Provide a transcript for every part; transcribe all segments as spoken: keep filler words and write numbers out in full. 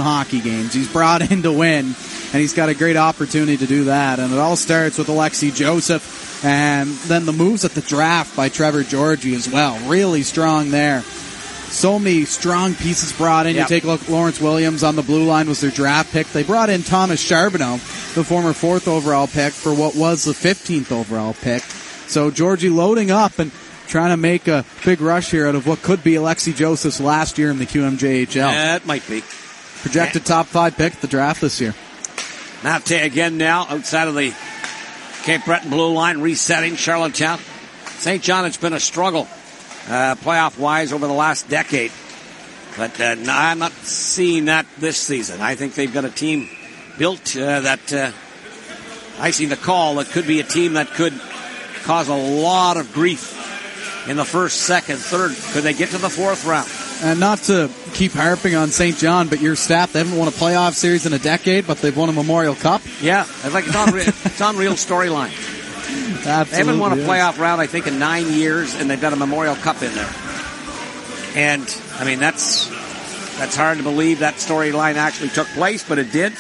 hockey games. He's brought in to win, and he's got a great opportunity to do that. And it all starts with Alexei Joseph, and then the moves at the draft by Trevor Georgie as well. Really strong there. So many strong pieces brought in. Yep. You take a look, Lawrence Williams on the blue line was their draft pick. They brought in Thomas Charbonneau, the former fourth overall pick, for what was the fifteenth overall pick. So Georgie loading up and trying to make a big rush here out of what could be Alexei Joseph's last year in the Q M J H L. Yeah, it might be. Projected yeah. top five pick at the draft this year. Mate again now outside of the Cape Breton blue line, resetting Charlottetown. Saint John, it's been a struggle uh, playoff-wise over the last decade. But uh, no, I'm not seeing that this season. I think they've got a team built uh, that, uh, I see the call, that could be a team that could cause a lot of grief in the first, second, third. Could they get to the fourth round? And not to keep harping on Saint John, but your staff, they haven't won a playoff series in a decade, but they've won a Memorial Cup. Yeah, it's like it's unreal, it's unreal storyline. Absolutely, they haven't won a yes. playoff round, I think, in nine years, and they've got a Memorial Cup in there. And, I mean, that's that's hard to believe that storyline actually took place, but it did.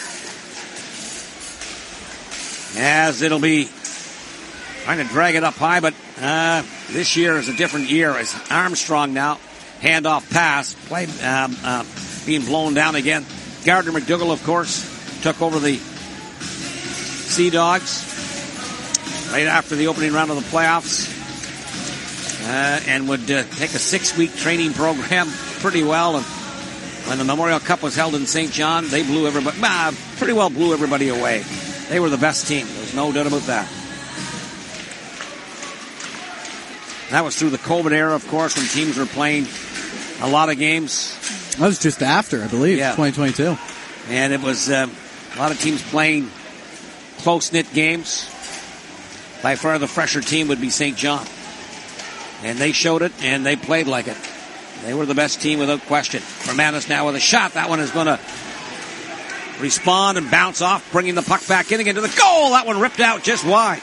As it'll be trying to drag it up high, but uh, this year is a different year as Armstrong now, handoff pass, play um, uh, being blown down again. Gardner McDougall, of course, took over the Sea Dogs right after the opening round of the playoffs, uh, and would uh, take a six-week training program pretty well. And when the Memorial Cup was held in Saint John, they blew everybody, uh, pretty well blew everybody away. They were the best team. There's no doubt about that. That was through the COVID era, of course, when teams were playing a lot of games. That was just after, I believe, yeah. twenty twenty-two. And it was um, a lot of teams playing close-knit games. By far the fresher team would be Saint John. And they showed it, and they played like it. They were the best team without question. Romanis now with a shot. That one is going to respond and bounce off, bringing the puck back in again to the goal. That one ripped out just wide.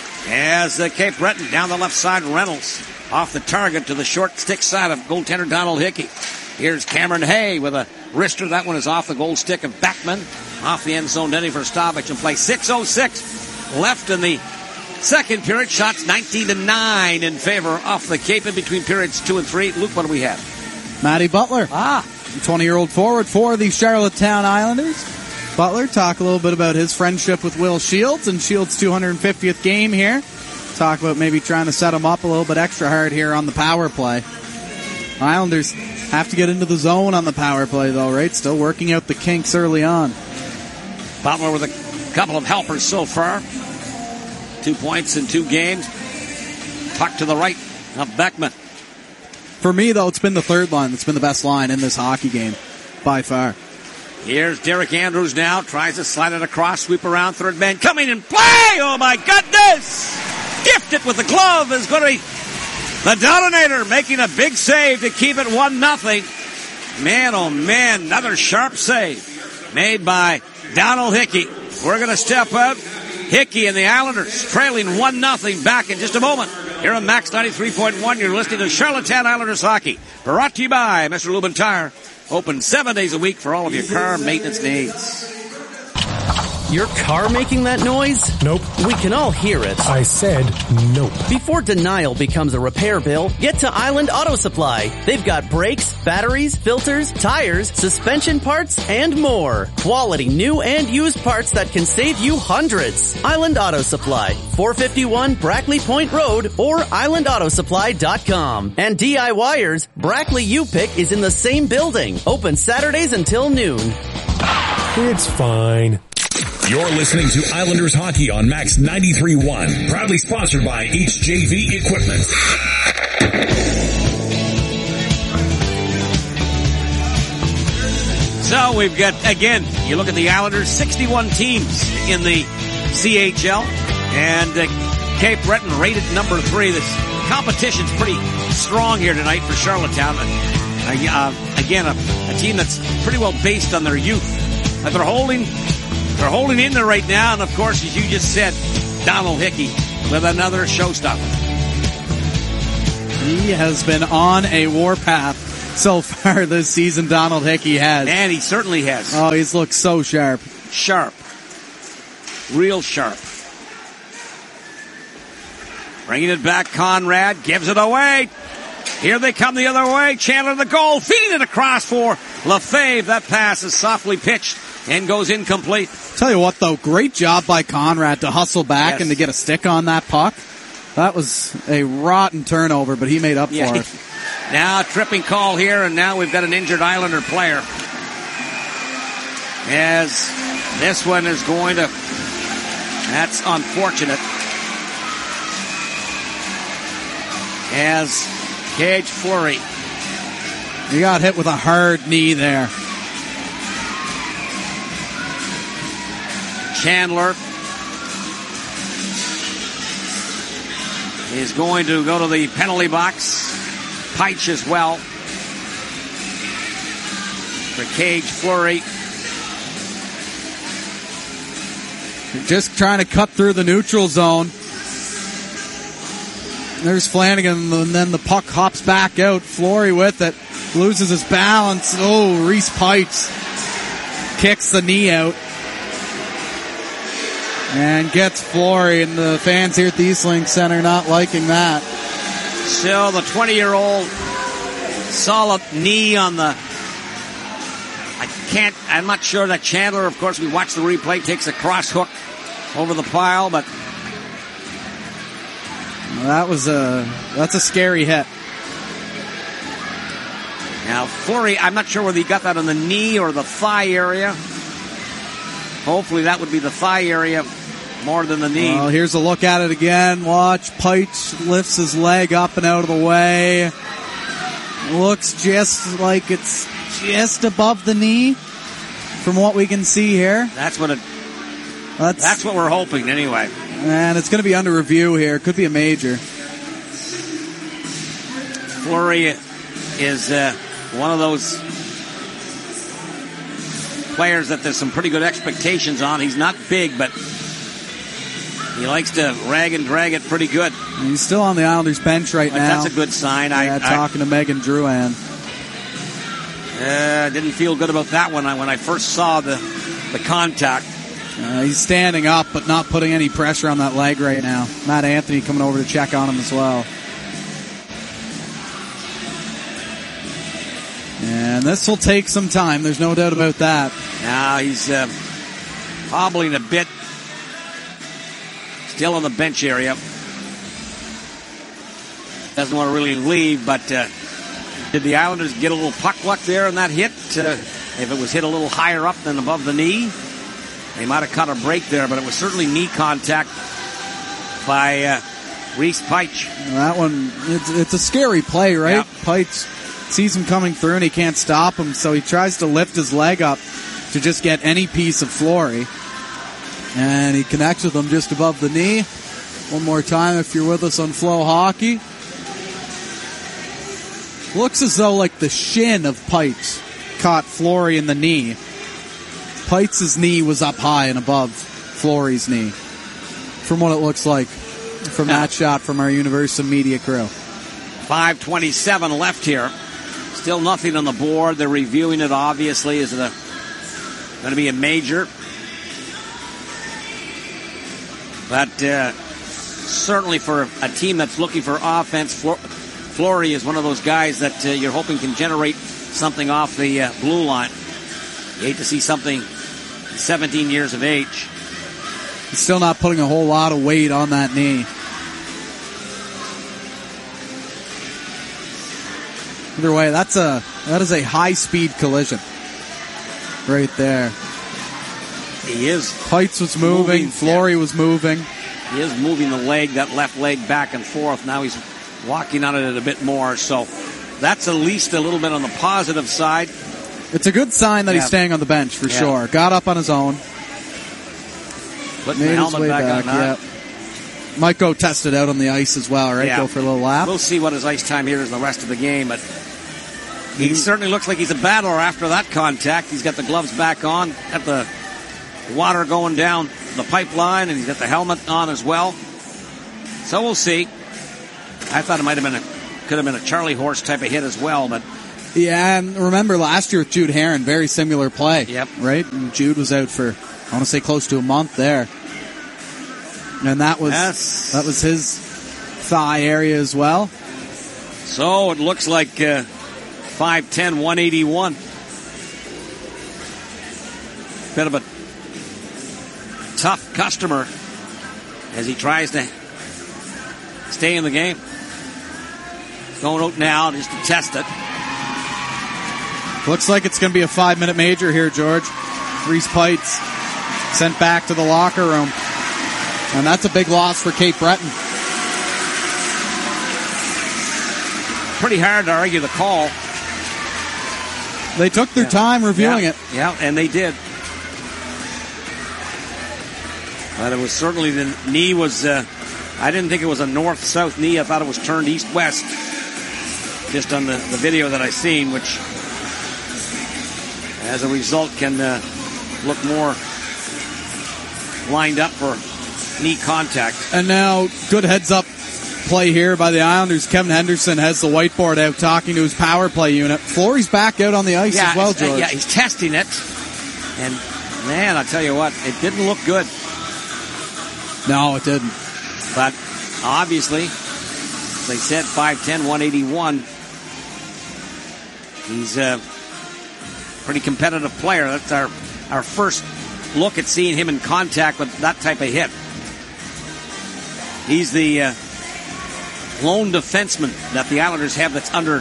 As the Cape Breton down the left side, Reynolds off the target to the short stick side of goaltender Donald Hickey. Here's Cameron Hay with a wrister. That one is off the goal stick of Beckman. Off the end zone, Denny Verstavich, and play six oh six left in the second period. Shots nineteen to nine in favor of the Cape in between periods two and three. Luke, what do we have? Matty Butler. Ah. twenty-year-old forward for the Charlottetown Islanders. Butler, talk a little bit about his friendship with Will Shields and Shields' two hundred fiftieth game here. Talk about maybe trying to set him up a little bit extra hard here on the power play. Islanders have to get into the zone on the power play, though, right? Still working out the kinks early on. Butler with a couple of helpers so far. Two points in two games. Puck to the right of Beckman. For me, though, it's been the third line that's been the best line in this hockey game by far. Here's Derek Andrews now. Tries to slide it across, sweep around, third man coming in play. Oh, my goodness. Gifted with the glove is going to be the Detonator making a big save to keep it one nothing. Man, oh, man, another sharp save made by Donald Hickey. We're going to step out. Hickey and the Islanders trailing one nothing back in just a moment. Here on Max ninety-three point one, you're listening to Charlottetown Islanders Hockey. Brought to you by Mister Lubin Tire. Open seven days a week for all of your car maintenance needs. Your car making that noise? Nope. We can all hear it. I said nope. Before denial becomes a repair bill, get to Island Auto Supply. They've got brakes, batteries, filters, tires, suspension parts, and more. Quality new and used parts that can save you hundreds. Island Auto Supply, four fifty-one Brackley Point Road or island auto supply dot com. And DIYers, Brackley U-Pick is in the same building. Open Saturdays until noon. It's fine. You're listening to Islanders Hockey on Max ninety-three point one. Proudly sponsored by H J V Equipment. So we've got, again, you look at the Islanders, sixty-one teams in the C H L. And uh, Cape Breton rated number three. This competition's pretty strong here tonight for Charlottetown. Uh, uh, again, a, a team that's pretty well based on their youth. Uh, they're holding... They're holding in there right now, and of course, as you just said, Donald Hickey with another showstopper. He has been on a warpath so far this season Donald Hickey has. And he certainly has. Oh, he's looked so sharp. Sharp. Real sharp. Bringing it back, Conrad gives it away. Here they come the other way. Chandler the goal, feeding it across for Lefebvre. That pass is softly pitched and goes incomplete. Tell you what, though, great job by Conrad to hustle back yes. and to get a stick on that puck. That was a rotten turnover, but he made up yeah, for it. Now a tripping call here, and now we've got an injured Islander player. As this one is going to... That's unfortunate. As Cage Fleury. He got hit with a hard knee there. Chandler is going to go to the penalty box. Peitsch as well. For Cage Fleury. Just trying to cut through the neutral zone. There's Flanagan, and then the puck hops back out. Fleury with it. Loses his balance. Oh, Reese Peitsch kicks the knee out. And gets Fleury, and the fans here at the East Link Center not liking that. So the twenty-year-old solid knee on the... I can't... I'm not sure that Chandler, of course, we watch the replay, takes a cross hook over the pile, but... Well, that was a... That's a scary hit. Now, Fleury, I'm not sure whether he got that on the knee or the thigh area. Hopefully that would be the thigh area more than the knee. Well, here's a look at it again. Watch. Peitsch lifts his leg up and out of the way. Looks just like it's just above the knee from what we can see here. That's what it... That's, that's what we're hoping anyway. And it's going to be under review here. Could be a major. Fleury is uh, one of those players that there's some pretty good expectations on. He's not big, but he likes to rag and drag it pretty good. He's still on the Islanders bench right but now. That's a good sign. Yeah, I, talking I, to Megan Drouin. I uh, didn't feel good about that one when I first saw the, the contact. Uh, he's standing up, but not putting any pressure on that leg right now. Matt Anthony coming over to check on him as well. And this will take some time. There's no doubt about that. Now he's uh, hobbling a bit. Still on the bench area. Doesn't want to really leave, but uh, did the Islanders get a little puck luck there in that hit? Uh, if it was hit a little higher up than above the knee, they might have caught a break there, but it was certainly knee contact by uh, Reese Peitsch. That one, it's, it's a scary play, right? Yep. Peitsch sees him coming through and he can't stop him, so he tries to lift his leg up to just get any piece of Fleury. And he connects with him just above the knee. One more time if you're with us on Flow Hockey. Looks as though like the shin of Peitsch caught Fleury in the knee. Peitsch's knee was up high and above Fleury's knee, from what it looks like from that shot from our Universal Media crew. five twenty-seven left here. Still nothing on the board. They're reviewing it, obviously. Is it a, going to be a major? But uh, certainly for a team that's looking for offense, Fleury is one of those guys that uh, you're hoping can generate something off the uh, blue line. You hate to see something seventeen years of age. He's still not putting a whole lot of weight on that knee. Either way, that's a that is a high-speed collision right there. He is. Peitsch was moving. moving Fleury yeah. was moving. He is moving the leg, that left leg back and forth. Now he's walking on it a bit more. So that's at least a little bit on the positive side. It's a good sign that yeah. he's staying on the bench for yeah. sure. Got up on his own. Putting the helmet back, back on. Yep. Might go test it out on the ice as well, right? Yeah. Go for a little lap. We'll see what his ice time here is in the rest of the game, but he mm-hmm. certainly looks like he's a battler after that contact. He's got the gloves back on, got the water going down the pipeline, and he's got the helmet on as well. So we'll see. I thought it might have been a, could have been a Charlie horse type of hit as well, but Yeah, and remember last year with Jude Heron, very similar play. Yep. Right? And Jude was out for, I want to say, close to a month there. And that was yes. that was his thigh area as well. So it looks like uh, five ten, one eighty-one. Bit of a tough customer as he tries to stay in the game. Going out now just to test it. Looks like it's going to be a five-minute major here, George. Reese Pites sent back to the locker room. And that's a big loss for Cape Breton. Pretty hard to argue the call. They took their yeah. time reviewing yeah. it. Yeah, and they did. But it was certainly the knee was, uh, I didn't think it was a north-south knee. I thought it was turned east-west. Just on the, the video that I seen, which as a result can uh, look more lined up for knee contact. And now, good heads-up play here by the Islanders. Kevin Henderson has the whiteboard out talking to his power play unit. Fleury's back out on the ice yeah, as well, George. Uh, yeah, he's testing it. And, man, I'll tell you what, it didn't look good. No, it didn't. But, obviously, as I said, five ten, one eighty-one. He's a pretty competitive player. That's our, our first look at seeing him in contact with that type of hit. He's the uh, lone defenseman that the Islanders have that's under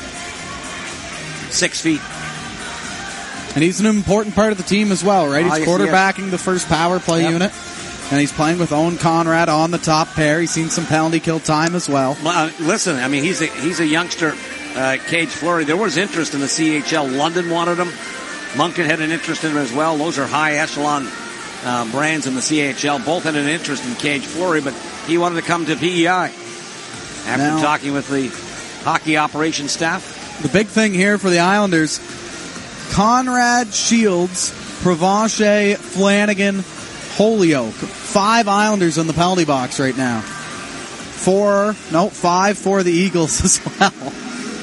six feet. And he's an important part of the team as well, right? Oh, he's yes, quarterbacking the first power play yep. unit. And he's playing with Owen Conrad on the top pair. He's seen some penalty kill time as well. Well, uh, listen, I mean, he's a, he's a youngster, uh, Cage Fleury. There was interest in the C H L. London wanted him. Moncton had an interest in him as well. Those are high echelon uh, brands in the C H L. Both had an interest in Cage Fleury, but he wanted to come to P E I after now, talking with the hockey operations staff. The big thing here for the Islanders, Conrad, Shields, Provencher, Flanagan, Holyoke. Five Islanders in the penalty box right now. Four, no, five for the Eagles as well.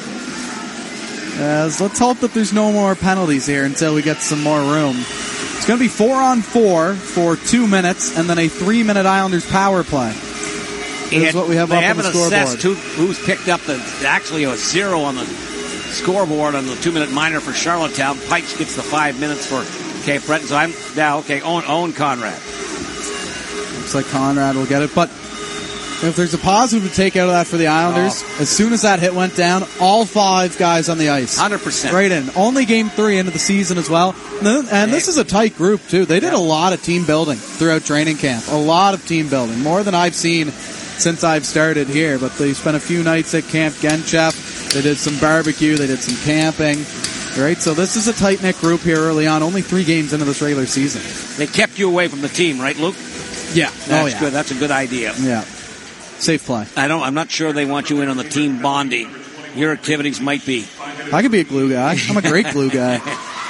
As let's hope that there's no more penalties here until we get some more room. It's going to be four on four for two minutes, and then a three-minute Islanders power play. Here's what we have up on the scoreboard. They haven't assessed who, who's picked up the actually a zero on the scoreboard on the two-minute minor for Charlottetown. Pikes gets the five minutes for Cape Breton. So I'm now okay. Owen, Owen Conrad. Looks like Conrad will get it, but if there's a positive to take out of that for the Islanders, oh. as soon as that hit went down, all five guys on the ice. one hundred percent. Right in. Only game three into the season as well. And this is a tight group, too. They did a lot of team building throughout training camp. A lot of team building. More than I've seen since I've started here. But they spent a few nights at Camp Genchef. They did some barbecue. They did some camping. Right? So this is a tight-knit group here early on. Only three games into this regular season. They kept you away from the team, right, Luke? Yeah. That's oh, yeah. good. That's a good idea. Yeah. Safe play. I don't. I'm not sure they want you in on the team bonding. Your activities might be. I could be a glue guy. I'm a great glue guy.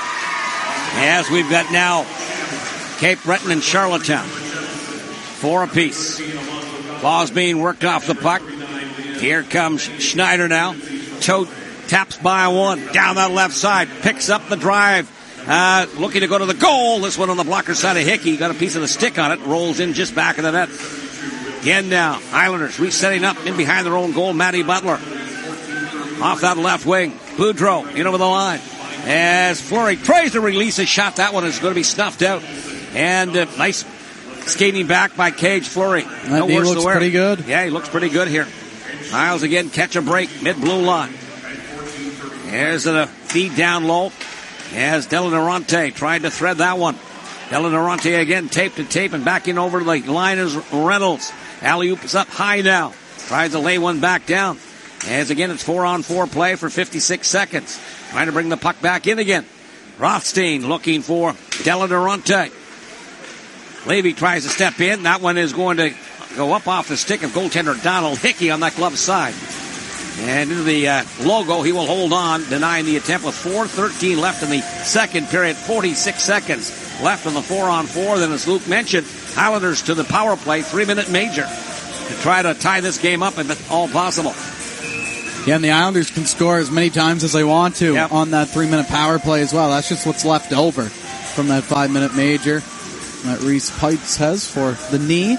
As we've got now Cape Breton and Charlottetown. Four apiece. Ball's being worked off the puck. Here comes Schneider now. Toe taps by one. Down that left side. Picks up the drive. Uh, looking to go to the goal. This one on the blocker side of Hickey. Got a piece of the stick on it. Rolls in just back of the net. Again now. Islanders resetting up in behind their own goal. Matty Butler. Off that left wing. Boudreau in over the line. As Fleury tries to release a shot. That one is going to be snuffed out. And uh, nice skating back by Cage Fleury. No he worse looks to wear. pretty good. Yeah, he looks pretty good here. Miles again catch a break. Mid-blue line. There's a feed down low. As Delanarante tried to thread that one. Delanarante again tape to tape and backing over to the line is Reynolds. Alley-oop is up high now. Tries to lay one back down. As again, it's four on four play for fifty-six seconds. Trying to bring the puck back in again. Rothstein looking for Delanarante. Levy tries to step in. That one is going to go up off the stick of goaltender Donald Hickey on that glove side. And into the uh, logo, he will hold on, denying the attempt with four thirteen left in the second period. forty-six seconds left on the four on four. Then, as Luke mentioned, Islanders to the power play, three-minute major to try to tie this game up if at all possible. Yeah, and the Islanders can score as many times as they want to Yep. on that three-minute power play as well. That's just what's left over from that five-minute major that Reese Pipes has for the knee.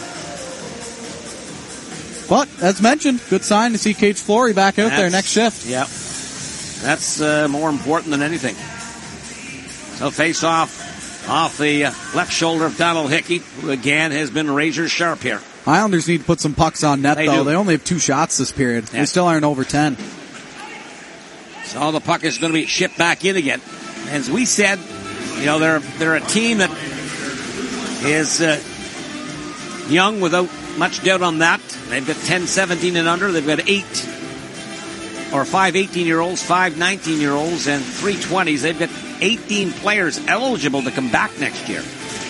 But, as mentioned, good sign to see Cage Flory back out there That's- next shift. Yep. That's uh, more important than anything. So face off off the uh, left shoulder of Donald Hickey, who again has been razor sharp here. Islanders need to put some pucks on net, They though. do. They only have two shots this period. Yeah. They still aren't over ten. So the puck is going to be shipped back in again. As we said, you know, they're they're a team that is uh, young without much doubt on that. They've got ten, seventeen and under. They've got eight or five eighteen-year-olds, five nineteen-year-olds, and three twenties. They've got eighteen players eligible to come back next year.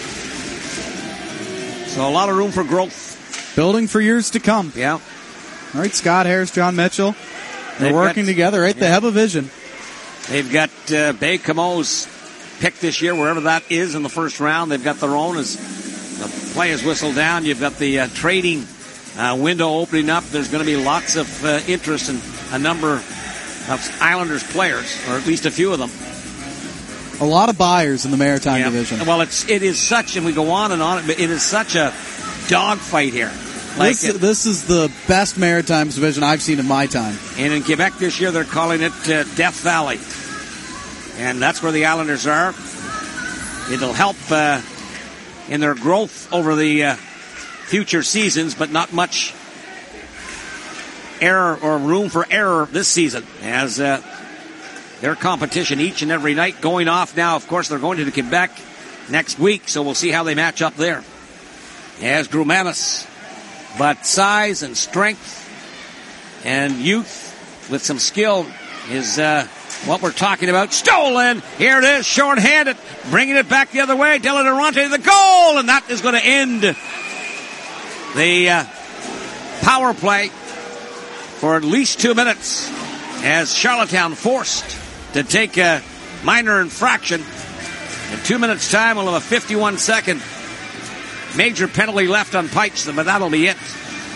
So a lot of room for growth. Building for years to come. Yeah. All right, Scott Harris, John Mitchell. They're They've working got- together, right? They yeah. have a vision. They've got uh, Bay Camo's pick this year, wherever that is in the first round. They've got their own as the play is whistled down. You've got the uh, trading uh, window opening up. There's going to be lots of uh, interest in a number of Islanders players, or at least a few of them. A lot of buyers in the Maritime Yeah. Division. Well, it's it is such, and we go on and on, but it is such a dogfight here. Like This, it, this is the best Maritimes division I've seen in my time. and in Quebec this year, they're calling it uh, Death Valley, and that's where the Islanders are. It'll help uh, in their growth over the uh, future seasons, but not much error or room for error this season, as uh, their competition each and every night going off now. Of course, they're going to Quebec next week, so we'll see how they match up there. As Grumanis, but size and strength and youth with some skill is uh, what we're talking about. Stolen. Here it is, short-handed, bringing it back the other way. Dylan Durante to the goal, and that is going to end the uh, power play for at least two minutes as Charlottetown forced to take a minor infraction. In two minutes' time, we'll have a fifty-one second major penalty left on Pipes, but that'll be it.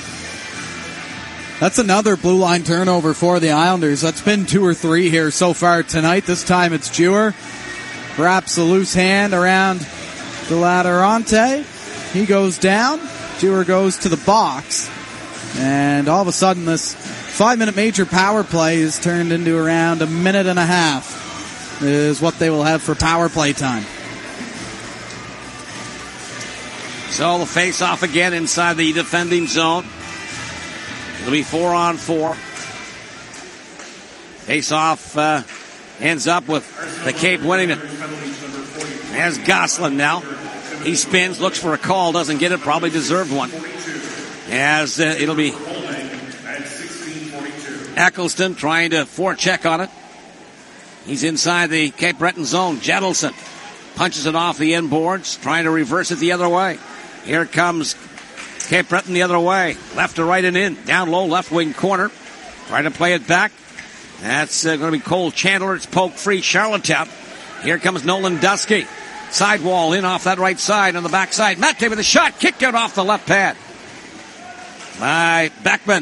That's another blue line turnover for the Islanders. That's been two or three here so far tonight. This time it's Jewer. Wraps a loose hand around the Laterante. He goes down. Jewer goes to the box. And all of a sudden this five-minute major power play is turned into around a minute and a half is what they will have for power play time. So the face-off again inside the defending zone. It'll be four on four. Face-off uh, ends up with the Cape winning it. There's Gosselin now. He spins, looks for a call, doesn't get it, probably deserved one. As uh, it'll be Eccleston trying to forecheck on it. He's inside the Cape Breton zone. Jettleson punches it off the inboards, trying to reverse it the other way. Here comes Cape Breton the other way. Left to right and in. Down low, left wing corner. Trying to play it back. That's uh, going to be Cole Chandler. It's poked free. Charlottetown. Here comes Nolan Dusky. Sidewall in off that right side on the backside. Mate with a shot. Kicked out off the left pad by Beckman.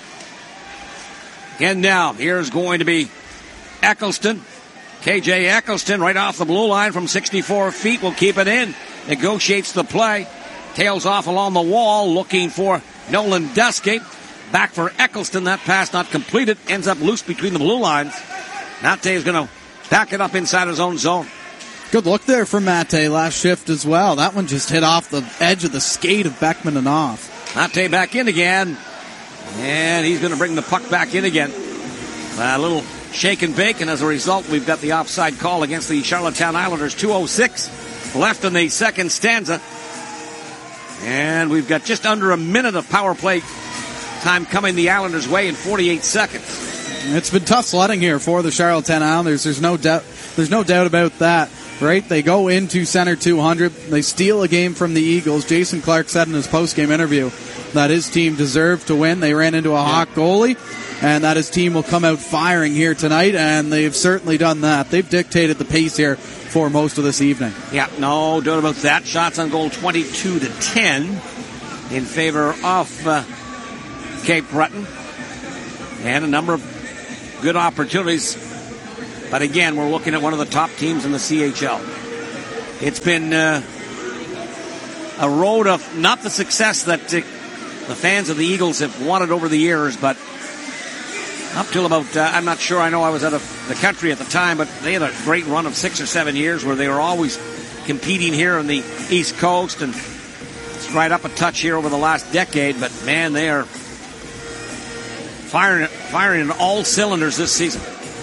Again now. Here's going to be Eccleston. K J Eccleston right off the blue line from sixty-four feet. Will keep it in. Negotiates the play. Tails off along the wall, looking for Nolan Dusky. Back for Eccleston. That pass not completed. Ends up loose between the blue lines. Mate is going to back it up inside his own zone. Good look there for Mate last shift as well. That one just hit off the edge of the skate of Beckman and off. Mate back in again. And he's going to bring the puck back in again. A little shake and bake, and as a result, we've got the offside call against the Charlottetown Islanders. two oh six left in the second stanza. And we've got just under a minute of power play time coming the Islanders' way in forty-eight seconds. It's been tough sledding here for the Charlottetown Islanders. There's no doubt. There's no doubt about that, right? They go into center two hundred. They steal a game from the Eagles. Jason Clark said in his post-game interview that his team deserved to win. They ran into a hot goalie, and that his team will come out firing here tonight, and they've certainly done that. They've dictated the pace here for most of this evening. Yeah, no doubt about that. Shots on goal twenty-two to ten in favor of uh, Cape Breton. and a number of good opportunities. But again, we're looking at one of the top teams in the C H L. It's been uh, a road of not the success that uh, the fans of the Eagles have wanted over the years, but up till about, uh, I'm not sure, I know I was out of the country at the time, but they had a great run of six or seven years where they were always competing here on the East Coast, and it's right up a touch here over the last decade, but man, they are firing, firing in all cylinders this season.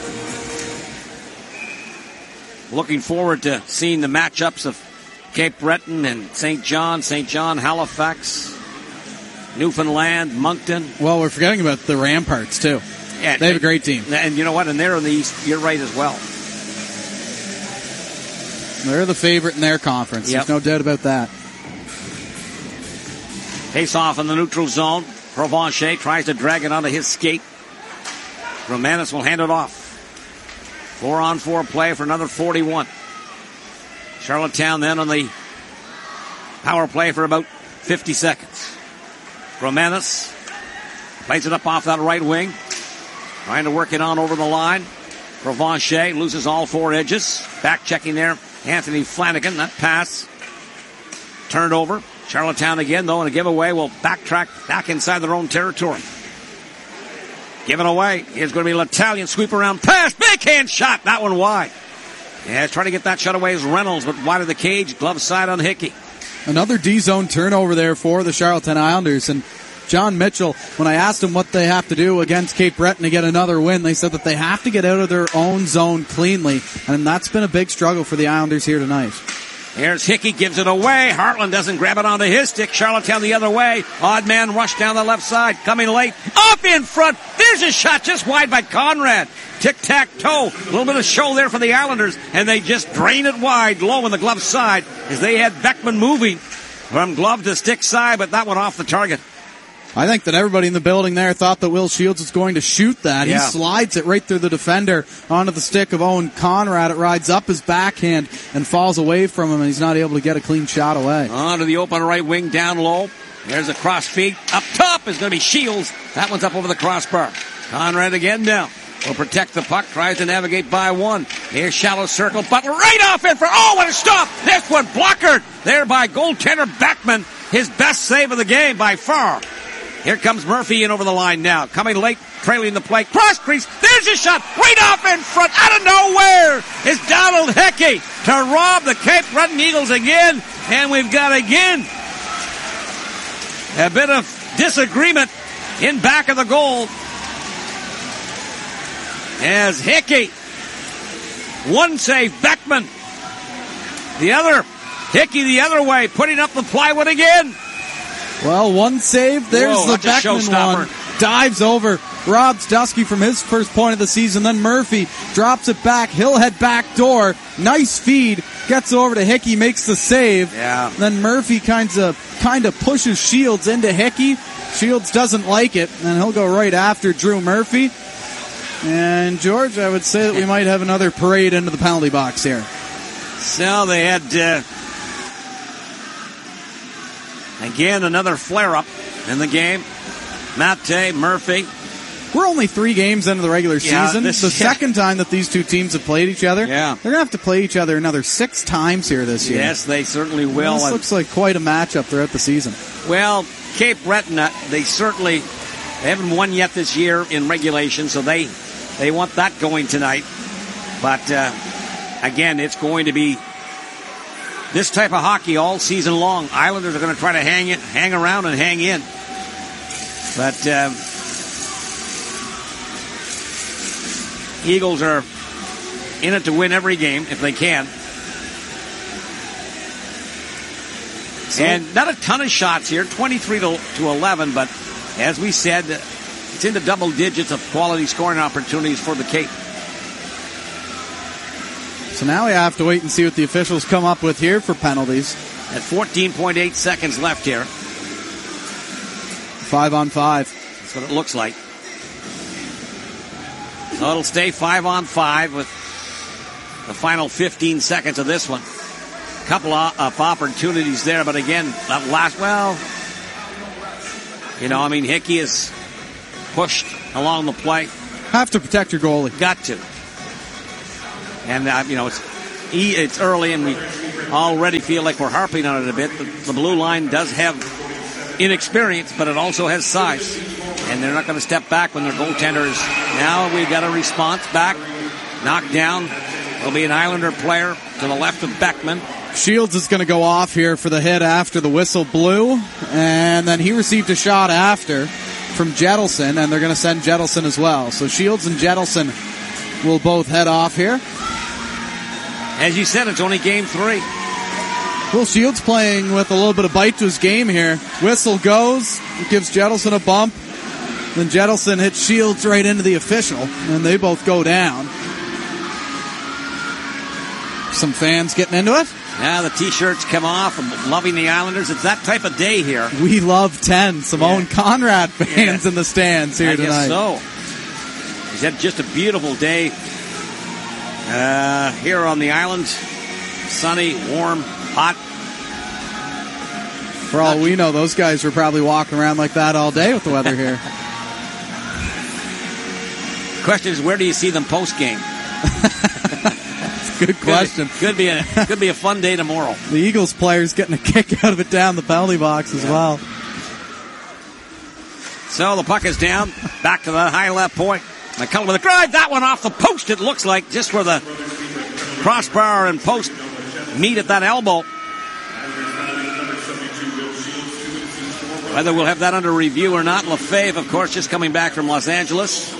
Looking forward to seeing the matchups of Cape Breton and Saint John, Saint John, Halifax, Newfoundland, Moncton. Well, we're forgetting about the Ramparts, too. Yeah, they have a great team. And you know what? And they're in the East. You're right as well. They're the favorite in their conference. Yep. There's no doubt about that. Face off in the neutral zone. Provencher tries to drag it onto his skate. Romanis will hand it off. Four on four play for another forty-one. Charlottetown then on the power play for about fifty seconds. Romanis plays it up off that right wing. Trying to work it on over the line. Provencher loses all four edges. Back checking there. Anthony Flanagan. That pass turned over. Charlottetown again, though, and a giveaway will backtrack back inside their own territory. Given away. Here's going to be an Italian sweep around pass. Big hand shot. That one wide. Yeah, trying to get that shot away is Reynolds, but wide of the cage. Glove side on Hickey. Another D-zone turnover there for the Charlottetown Islanders. And John Mitchell, when I asked him what they have to do against Cape Breton to get another win, they said that they have to get out of their own zone cleanly. And that's been a big struggle for the Islanders here tonight. Here's Hickey, gives it away. Hartland doesn't grab it onto his stick. Charlottetown the other way. Odd man rush down the left side. Coming late. Up in front. There's a shot just wide by Conrad. Tic-tac-toe. A little bit of show there for the Islanders. And they just drain it wide, low on the glove side, as they had Beckman moving from glove to stick side, but that one off the target. I think that everybody in the building there thought that Will Shields was going to shoot that. Yeah. He slides it right through the defender onto the stick of Owen Conrad. It rides up his backhand and falls away from him, and he's not able to get a clean shot away. Onto the open right wing, down low. There's a cross feed. Up top is going to be Shields. That one's up over the crossbar. Conrad again down. Will protect the puck. Tries to navigate by one. Here's shallow circle. Butler right off in for. Oh, what a stop. This one blockered there by goaltender Beckman. His best save of the game by far. Here comes Murphy in over the line now. Coming late, trailing the play. Cross crease. There's a shot right off in front. Out of nowhere is Donald Hickey to rob the Cape Breton Eagles again. And we've got again a bit of disagreement in back of the goal. As Hickey, one save, Beckman. The other, Hickey the other way, putting up the plywood again. Well, one save. There's Whoa, the Beckman one. Dives over. Robs Dusky from his first point of the season. Then Murphy drops it back. Hillhead back door. Nice feed. Gets over to Hickey. Makes the save. Yeah. Then Murphy kind of kind of pushes Shields into Hickey. Shields doesn't like it, and he'll go right after Drew Murphy. And George, I would say that we might have another parade into the penalty box here. So they had... Uh, Again, another flare-up in the game. Mate, Murphy. We're only three games into the regular Yeah, season. this- the yeah. second time that these two teams have played each other. Yeah. They're going to have to play each other another six times here this year. Yes, they certainly will. This looks like quite a matchup throughout the season. Well, Cape Breton, uh, they certainly they haven't won yet this year in regulation, so they they want that going tonight. But, uh, again, it's going to be this type of hockey all season long. Islanders are going to try to hang it, hang around and hang in. But um, Eagles are in it to win every game if they can. So, and not a ton of shots here, twenty-three to eleven, but as we said, it's into double digits of quality scoring opportunities for the Cape. So now we have to wait and see what the officials come up with here for penalties. At fourteen point eight seconds left here. Five on five. That's what it looks like. So it'll stay five on five with the final fifteen seconds of this one. Couple of opportunities there, but again, that last, well, you know, I mean, Hickey has pushed along the play. Have to protect your goalie. Got to. And, uh, you know, it's it's early, and we already feel like we're harping on it a bit. The, the blue line does have inexperience, but it also has size. And they're not going to step back when their goaltender is. Now we've got a response back. Knocked down. There'll be an Islander player to the left of Beckman. Shields is going to go off here for the hit after the whistle blew. And then he received a shot after from Jettleson, and they're going to send Jettleson as well. So Shields and Jettleson will both head off here. As you said, it's only game three. Well, Shields playing with a little bit of bite to his game here. Whistle goes, gives Jettleson a bump. Then Jettleson hits Shields right into the official, and they both go down. Some fans getting into it. Yeah, the T-shirts come off, loving the Islanders. It's that type of day here. We love ten. Simone yeah. Conrad fans yeah. in the stands here I tonight. Guess so. He's had just a beautiful day uh, here on the island. Sunny, warm, hot. For all we know, those guys were probably walking around like that all day with the weather here. Question is, where do you see them post-game? Good question. Could be, could be a could be a fun day tomorrow. The Eagles players getting a kick out of it down the penalty box as yeah. well. So the puck is down, back to the high left point. McCullough with a drive, that one off the post. It looks like just where the crossbar and post meet at that elbow. Whether we'll have that under review or not, Lefebvre, of course, just coming back from Los Angeles.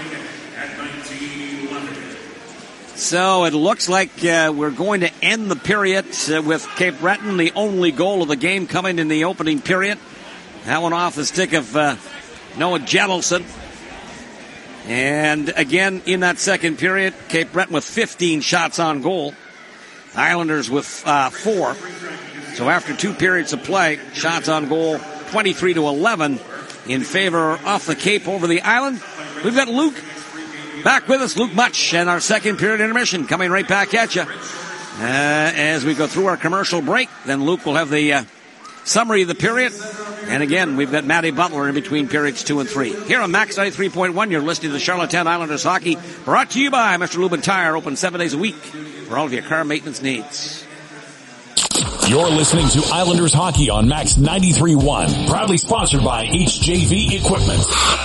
So it looks like uh, we're going to end the period uh, with Cape Breton, the only goal of the game coming in the opening period. That one off the stick of uh, Noah Jettleson. And again, in that second period, Cape Breton with fifteen shots on goal. Islanders with uh, four. So after two periods of play, shots on goal twenty-three to eleven in favor of the Cape over the Island. We've got Luke back with us, Luke Much, and our second period intermission coming right back at you. Uh, as we go through our commercial break, then Luke will have the uh, summary of the period. And again, we've got Matty Butler in between periods two and three. Here on Max ninety-three point one, you're listening to the Charlottetown Islanders Hockey, brought to you by Mister Lubin Tire, open seven days a week for all of your car maintenance needs. You're listening to Islanders Hockey on Max ninety-three point one, proudly sponsored by H J V Equipment.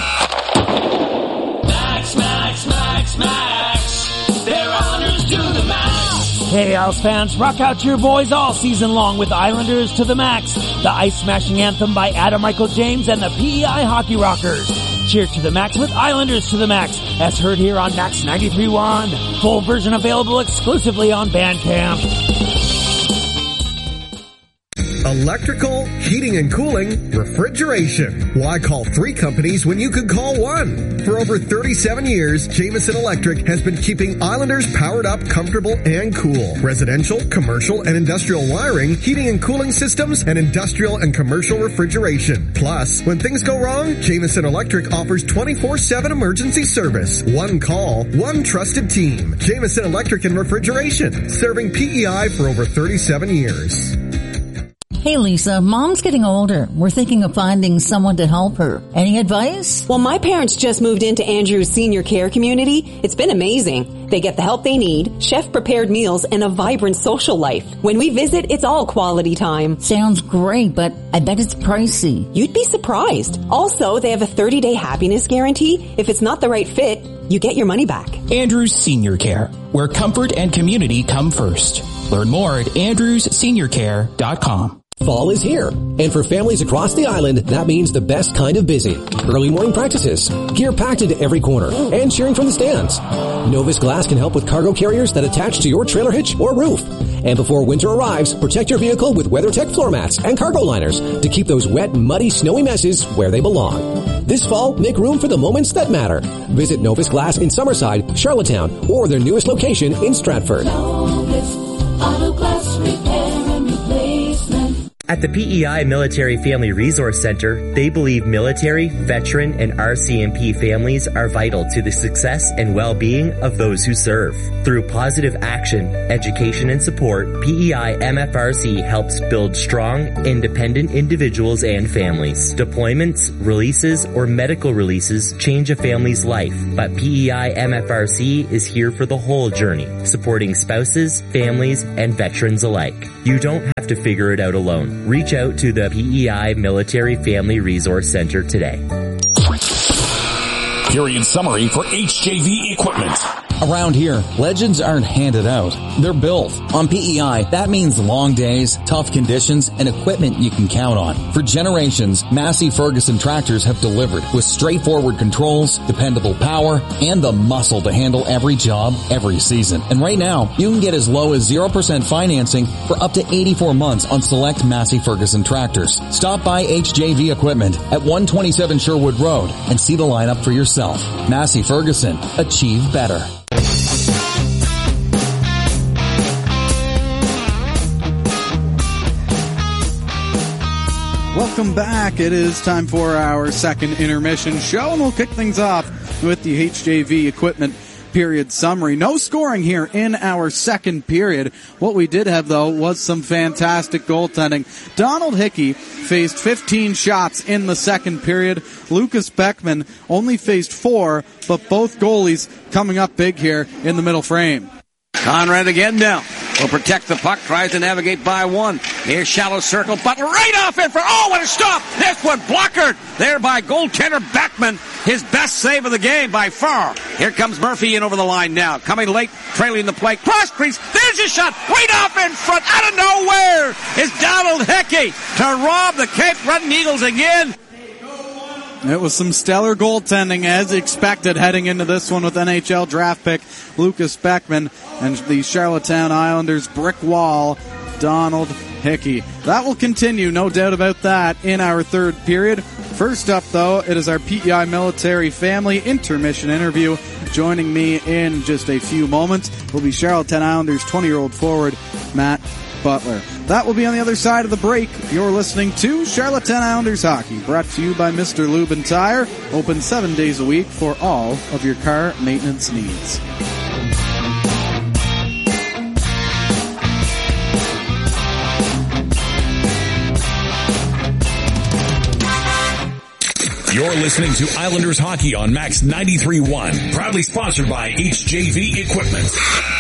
Max, Max, Max, Max. They're Islanders to the max. Hey, Isles fans, rock out to your boys all season long with Islanders to the Max, the ice-smashing anthem by Adam Michael James and the P E I Hockey Rockers. Cheer to the max with Islanders to the Max, as heard here on Max ninety-three point one. Full version available exclusively on Bandcamp. Electrical, heating and cooling, refrigeration. Why call three companies when you could call one? For over thirty-seven years, Jameson Electric has been keeping Islanders powered up, comfortable, and cool. Residential, commercial, and industrial wiring, heating and cooling systems, and industrial and commercial refrigeration. Plus, when things go wrong, Jameson Electric offers twenty-four seven emergency service. One call, one trusted team. Jameson Electric and Refrigeration, serving P E I for over thirty-seven years. Hey Lisa, Mom's getting older. We're thinking of finding someone to help her. Any advice? Well, my parents just moved into Andrew's senior care community. It's been amazing. They get the help they need, chef-prepared meals, and a vibrant social life. When we visit, it's all quality time. Sounds great, but I bet it's pricey. You'd be surprised. Also, they have a thirty-day happiness guarantee. If it's not the right fit, you get your money back. Andrews Senior Care, where comfort and community come first. Learn more at andrews senior care dot com. Fall is here, and for families across the island, that means the best kind of busy. Early morning practices, gear packed into every corner, and cheering from the stands. Novus Glass can help with cargo carriers that attach to your trailer hitch or roof. And before winter arrives, protect your vehicle with WeatherTech floor mats and cargo liners to keep those wet, muddy, snowy messes where they belong. This fall, make room for the moments that matter. Visit Novus Glass in Summerside, Charlottetown, or their newest location in Stratford. Novus Auto Glass Repair and Replacement. At the P E I Military Family Resource Center, they believe military, veteran, and R C M P families are vital to the success and well-being of those who serve. Through positive action, education, and support, P E I M F R C helps build strong, independent individuals and families. Deployments, releases, or medical releases change a family's life, but P E I M F R C is here for the whole journey, supporting spouses, families, and veterans alike. You don't have to figure it out alone. Reach out to the P E I Military Family Resource Center today. Period summary for H J V equipment. Around here, legends aren't handed out. They're built. On P E I, that means long days, tough conditions, and equipment you can count on. For generations, Massey Ferguson tractors have delivered with straightforward controls, dependable power, and the muscle to handle every job, every season. And right now, you can get as low as zero percent financing for up to eighty-four months on select Massey Ferguson tractors. Stop by H J V Equipment at one twenty-seven Sherwood Road and see the lineup for yourself. Massey Ferguson. Achieve better. Welcome back. It is time for our second intermission show, and we'll kick things off with the H J V Equipment period summary. No scoring here in our second period. What we did have, though, was some fantastic goaltending. Donald Hickey faced fifteen shots in the second period. Lucas Beckman only faced four, but both goalies coming up big here in the middle frame. Conrad again down. Will protect the puck, tries to navigate by one. Here's shallow circle, but right off it for, oh, what a stop! This one blockered there by goaltender Beckman. His best save of the game by far. Here comes Murphy in over the line now. Coming late, trailing the play. Cross crease, there's a shot right off in front. Out of nowhere is Donald Hickey to rob the Cape Breton Eagles again. It was some stellar goaltending as expected heading into this one with N H L draft pick Lucas Beckman and the Charlottetown Islanders brick wall Donald Hickey. That will continue, no doubt about that, in our third period. First up, though, it is our P E I Military Family intermission interview. Joining me in just a few moments will be Charlottetown Islanders twenty-year-old forward Matt Butler. That will be on the other side of the break. You're listening to Charlottetown Islanders Hockey, brought to you by Mister Lube and Tire, open seven days a week for all of your car maintenance needs. You're listening to Islanders Hockey on Max ninety-three point one, proudly sponsored by H J V Equipment.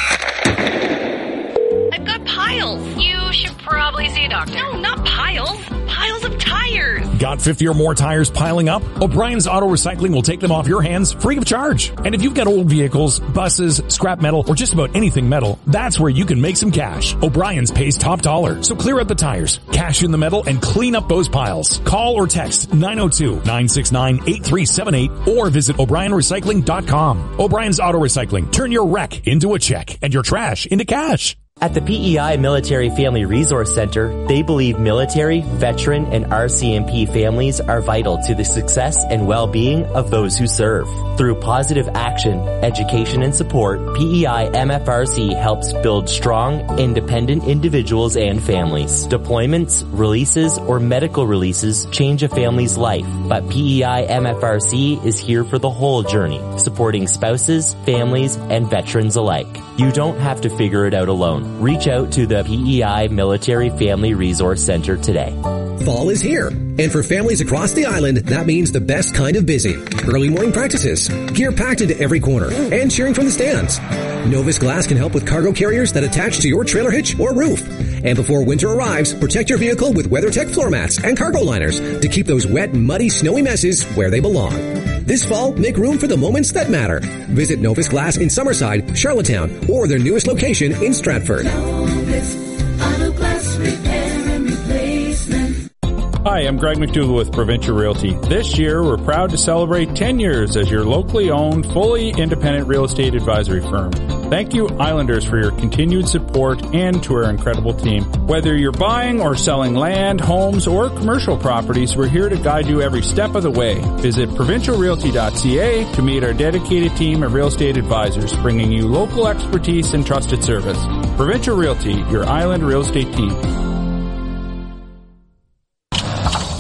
I've got piles. You should probably see a doctor. No, not piles. Piles of tires. Got fifty or more tires piling up? O'Brien's Auto Recycling will take them off your hands free of charge. And if you've got old vehicles, buses, scrap metal, or just about anything metal, that's where you can make some cash. O'Brien's pays top dollar. So clear out the tires, cash in the metal, and clean up those piles. Call or text nine oh two, nine six nine, eight three seven eight or visit O'Brien Recycling dot com. O'Brien's Auto Recycling. Turn your wreck into a check and your trash into cash. At the P E I Military Family Resource Center, they believe military, veteran, and R C M P families are vital to the success and well-being of those who serve. Through positive action, education, and support, P E I M F R C helps build strong, independent individuals and families. Deployments, releases, or medical releases change a family's life, but P E I M F R C is here for the whole journey, supporting spouses, families, and veterans alike. You don't have to figure it out alone. Reach out to the P E I Military Family Resource Center today. Fall is here, and for families across the island, that means the best kind of busy. Early morning practices, gear packed into every corner, and cheering from the stands. Novus Glass can help with cargo carriers that attach to your trailer hitch or roof. And before winter arrives, protect your vehicle with WeatherTech floor mats and cargo liners to keep those wet, muddy, snowy messes where they belong. This fall, make room for the moments that matter. Visit Novus Glass in Summerside, Charlottetown, or their newest location in Stratford. Novus Auto Glass Repair and Replacement. Hi, I'm Greg McDougall with Provincial Realty. This year, we're proud to celebrate ten years as your locally owned, fully independent real estate advisory firm. Thank you, Islanders, for your continued support and to our incredible team. Whether you're buying or selling land, homes, or commercial properties, we're here to guide you every step of the way. Visit provincial realty dot c a to meet our dedicated team of real estate advisors, bringing you local expertise and trusted service. Provincial Realty, your island real estate team. You're listening to Islanders Hockey on Max ninety-three point one, proudly sponsored by H J V Equipment. You're listening to Islanders Hockey on Max ninety-three point one, proudly sponsored by H J V Equipment. Provincial Realty, your island real estate team.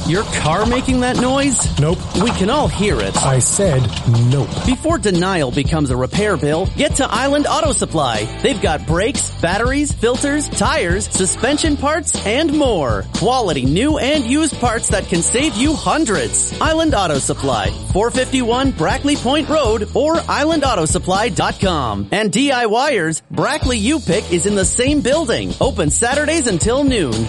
Your car making that noise? Nope. We can all hear it. I said nope. Before denial becomes a repair bill, get to Island Auto Supply. They've got brakes, batteries, filters, tires, suspension parts, and more. Quality new and used parts that can save you hundreds. Island Auto Supply, four fifty-one Brackley Point Road or island auto supply dot com. And DIYers, Brackley U-Pick is in the same building. Open Saturdays until noon.